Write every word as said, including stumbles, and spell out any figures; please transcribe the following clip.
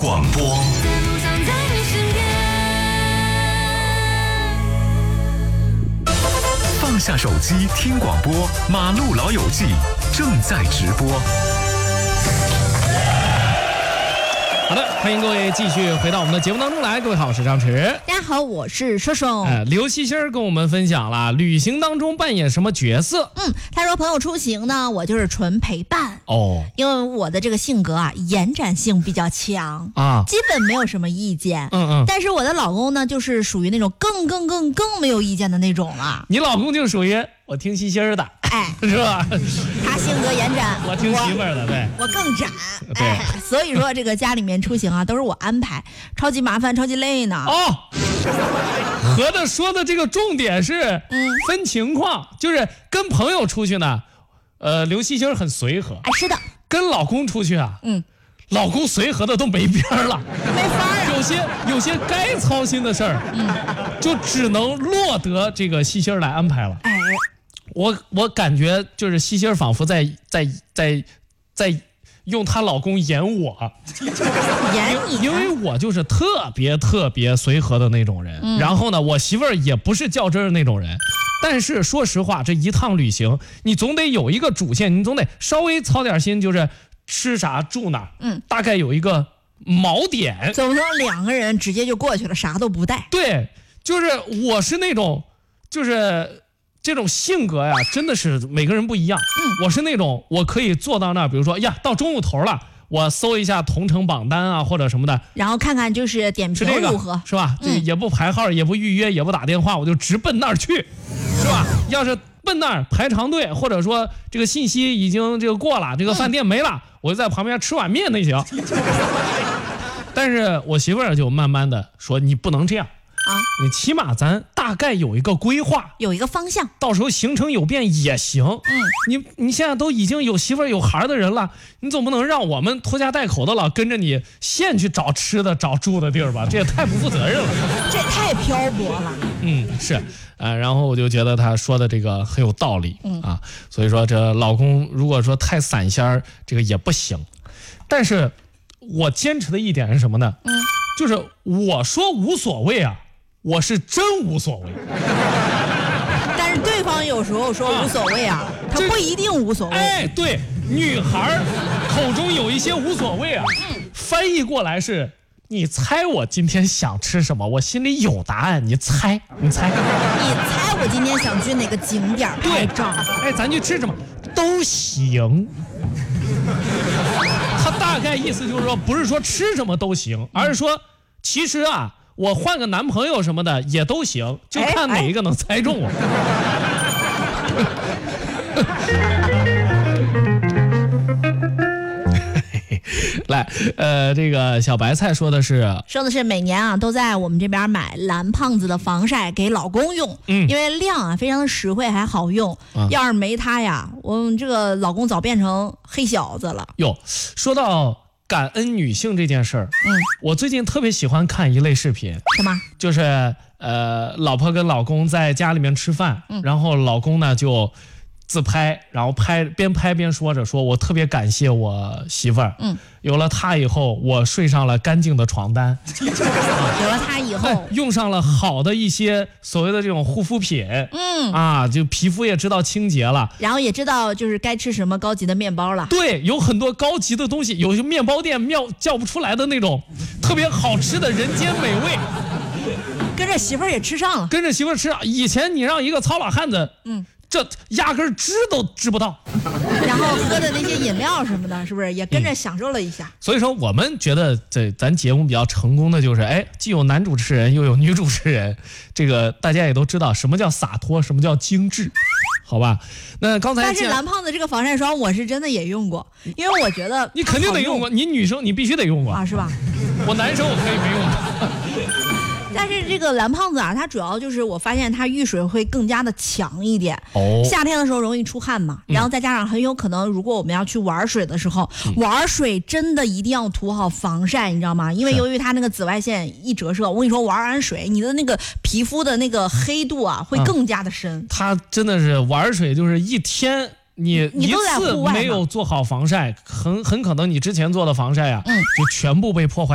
广播。放下手机听广播，马路老友记正在直播。 好的，欢迎各位继续回到我们的节目当中来。各位好，我是张弛。 大家好，我是瘦瘦。 呃，刘希欣跟我们分享了旅行当中扮演什么角色。 嗯，他说朋友出行呢，我就是纯陪伴。 哦， 因为我的这个性格啊，延展性比较强啊， 基本没有什么意见。 嗯嗯。 但是我的老公呢，就是属于那种更更更更没有意见的那种了。 你老公就属于我听希欣的， 哎， 是吧？ 他性格延展， 我听媳妇儿的，对， 我更展。 对， 哎，所以说这个家里面出行啊，都是我安排，超级麻烦，超级累呢。 哦，合着说的这个重点是， 嗯， 分情况，就是跟朋友出去呢，呃，刘希欣很随和。 哎，是的。 跟老公出去啊，嗯，老公随和的都没边了， 没法啊。 有些有些该操心的事儿，嗯，就只能落得这个希欣来安排了。 哎。 我我感觉就是希欣仿佛在在在在用她老公演我， 演你， 因为我就是特别特别随和的那种人。嗯、然后呢，我媳妇儿也不是较真儿那种人。但是说实话，这一趟旅行，你总得有一个主线，你总得稍微操点心，就是吃啥住哪，嗯，大概有一个锚点。 总不能两个人直接就过去了，啥都不带。 对，就是我是那种，就是。这种性格呀，真的是每个人不一样。嗯，我是那种我可以坐到那儿，比如说呀，到中午头了，我搜一下同城榜单啊，或者什么的， 然后看看就是点评如何， 是吧？这也不排号，也不预约，也不打电话，我就直奔那儿去，是吧？要是奔那儿排长队，或者说这个信息已经这个过了，这个饭店没了，我就在旁边吃碗面那行。但是我媳妇儿就慢慢的说，你不能这样。啊，你起码咱大概有一个规划， 有一个方向， 到时候行程有变也行。嗯，你你现在都已经有媳妇儿有孩的人了，你总不能让我们拖家带口的老跟着你现去找吃的找住的地儿吧？这也太不负责任了， 这太漂泊了。 嗯，是，呃，然后我就觉得他说的这个很有道理。嗯啊，所以说这老公如果说太散仙儿，这个也不行。但是我坚持的一点是什么呢？嗯，就是我说无所谓啊。我是真无所谓， 但是对方有时候说无所谓啊，啊他不一定无所谓。 哎，对，女孩口中有一些无所谓啊，嗯、翻译过来是：你猜我今天想吃什么？我心里有答案，你猜，你猜， 你猜我今天想去哪个景点拍照？ 哎，咱去吃什么都行。他大概意思就是说，不是说吃什么都行，而是说，其实啊。我换个男朋友什么的也都行，就看哪一个能猜中我。来，呃，这个小白菜说的是， 说的是每年啊都在我们这边买蓝胖子的防晒给老公用，嗯，因为量啊非常的实惠还好用。啊、要是没它呀，我们这个老公早变成黑小子了。 哟，说到。感恩女性这件事儿，嗯，我最近特别喜欢看一类视频， 什么？ 就是呃，老婆跟老公在家里面吃饭，嗯、然后老公呢就自拍，然后拍边拍边说着说，我特别感谢我媳妇儿，嗯，有了她以后，我睡上了干净的床单， 有了她以后、哎， 用上了好的一些所谓的这种护肤品，嗯啊，就皮肤也知道清洁了， 然后也知道就是该吃什么高级的面包了。 对，有很多高级的东西，有些面包店妙叫不出来的那种特别好吃的人间美味。 跟着媳妇儿也吃上了， 跟着媳妇儿吃上。以前你让一个糙老汉子，嗯。这压根知都知不到， 然后喝的那些饮料什么的，是不是也跟着享受了一下？嗯、 所以说，我们觉得这咱节目比较成功的就是，哎，既有男主持人，又有女主持人，这个大家也都知道什么叫洒脱，什么叫精致，好吧？那刚才但是蓝胖子这个防晒霜，我是真的也用过，因为我觉得你肯定得用过，你女生你必须得用过啊，是吧？ 我男生我可以没用过。 但是这个蓝胖子啊，它主要就是我发现它遇水会更加的强一点。哦，夏天的时候容易出汗嘛，然后再加上很有可能，如果我们要去玩水的时候，嗯、玩水真的一定要涂好防晒，你知道吗？因为由于它那个紫外线一折射，我跟你说，玩完水，你的那个皮肤的那个黑度啊，会更加的深。嗯、 它真的是玩水，就是一天。你一次没有做好防晒，很很可能你之前做的防晒啊，嗯、就全部被破坏。